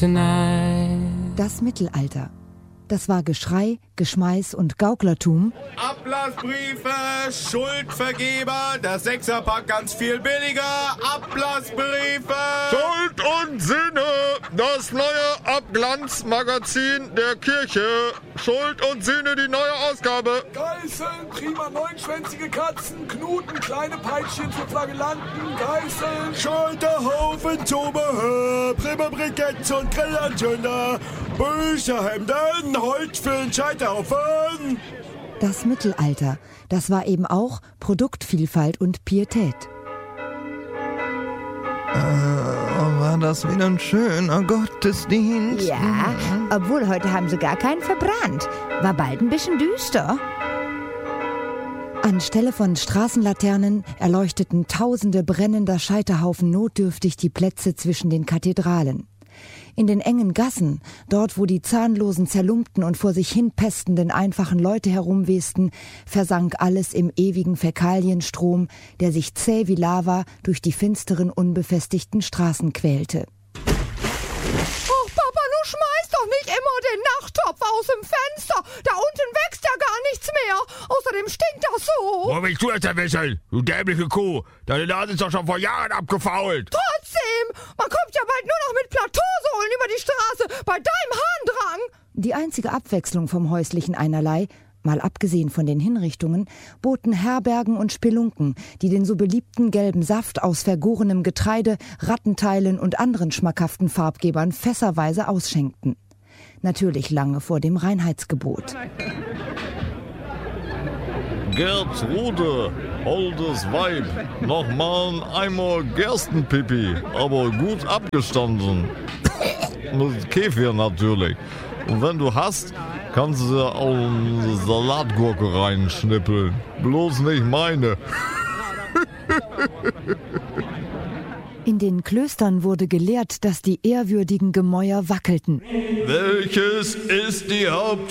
tonight. Das Mittelalter. Das war Geschrei, Geschmeiß und Gauklertum. Ablassbriefe, Schuldvergeber, das Sechserpack ganz viel billiger. Ablassbriefe. Schuld und Sinne, das neue Abglanzmagazin der Kirche. Schuld und Sinne, die neue Ausgabe. Geißeln, prima neunschwänzige Katzen, Knuten, kleine Peitschen für Flagellanten, Geißeln. Scheiterhaufen, Zubehör, prima Briketts und Grillanzünder, Bücherhemden, Holz für den Scheiterhaufen. Das Mittelalter. Das war eben auch Produktvielfalt und Pietät. War das wieder ein schöner Gottesdienst? Ja, obwohl heute haben sie gar keinen verbrannt. War bald ein bisschen düster. Anstelle von Straßenlaternen erleuchteten tausende brennender Scheiterhaufen notdürftig die Plätze zwischen den Kathedralen. In den engen Gassen, dort wo die zahnlosen, zerlumpten und vor sich hin pestenden einfachen Leute herumwesten, versank alles im ewigen Fäkalienstrom, der sich zäh wie Lava durch die finsteren, unbefestigten Straßen quälte. Oh, Papa, du schmeißt doch nicht immer den Nachttopf aus dem Fenster. Da unten wächst ja gar nichts mehr. Außerdem stinkt das so. Wo willst du jetzt erwischen, du dämliche Kuh? Deine Nase ist doch schon vor Jahren abgefault. Trotzdem, man kommt ja bald nur noch mit Plateausohlen über die Straße bei deinem Harndrang. Die einzige Abwechslung vom häuslichen Einerlei, mal abgesehen von den Hinrichtungen, boten Herbergen und Spelunken, die den so beliebten gelben Saft aus vergorenem Getreide, Rattenteilen und anderen schmackhaften Farbgebern fässerweise ausschenkten. Natürlich lange vor dem Reinheitsgebot. Gertrude, holdes Weib, nochmal ein Eimer Gerstenpipi, aber gut abgestanden. Mit Kefir natürlich. Und wenn du hast, kannst du auch eine Salatgurke reinschnippeln. Bloß nicht meine. In den Klöstern wurde gelehrt, dass die ehrwürdigen Gemäuer wackelten. Welches ist die Hauptstadt